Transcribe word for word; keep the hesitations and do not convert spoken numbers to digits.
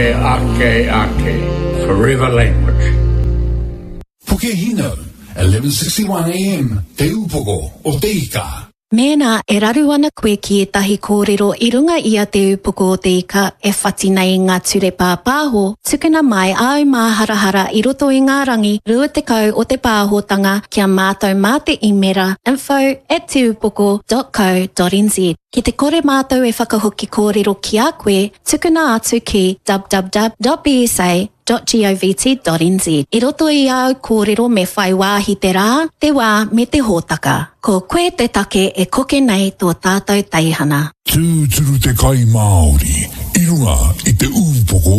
Ake Ake, Forever Language. Pukehino, eleven sixty-one A M, Te Upoko o Te Ika. Mēnā e raru ana koe ki e tahi kōrero i runga ia te upoko o te ika e whati nei ngā ture pāpāho, tukuna mai au mā harahara i roto i ngā rangi rua te kau o te pāhotanga kia mātou mā te imera info at teupoko dot co dot n z. Ki te kore mātou e whakahoki kōrero ki a koe, tukuna atu ki w w w dot b s a dot govt dot n z. I roto i au kōrero me whai wāhi te rā, te wā me te hōtaka. Ko koe te take e koke nei tō tātou teihana. Tūturu te kai Māori, i runga i te upoko